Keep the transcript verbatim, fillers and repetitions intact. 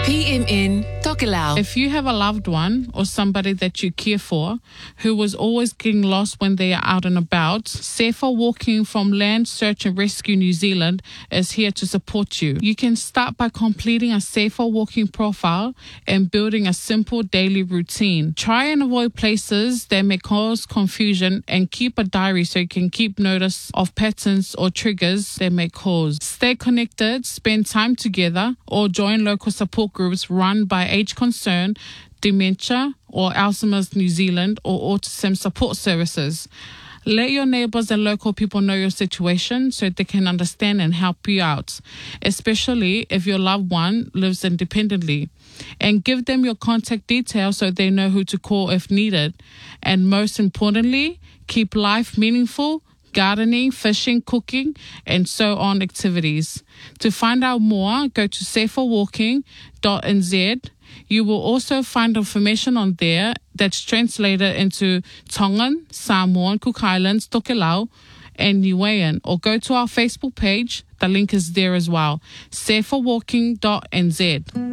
P M N Tokelau. If you have a loved one or somebody that you care for who was always getting lost when they are out and about, Safer Walking from Land Search and Rescue New Zealand is here to support you. You can start by completing a Safer Walking profile and building a simple daily routine. Try and avoid places that may cause confusion and keep a diary so you can keep notice of patterns or triggers that may cause. Stay connected, spend time together, or join local support groups run by Age Concern, Dementia, or Alzheimer's New Zealand, or Autism Support Services. Let your neighbours and local people know your situation so they can understand and help you out, especially if your loved one lives independently. And give them your contact details so they know who to call if needed. And most importantly, keep life meaningful, gardening, fishing, cooking, and so on activities. To find out more, go to safer walking dot n z. You will also find information on there that's translated into Tongan, Samoan, Cook Islands, Tokelau, and Niuean. Or go to our Facebook page. The link is there as well. safer walking dot n z.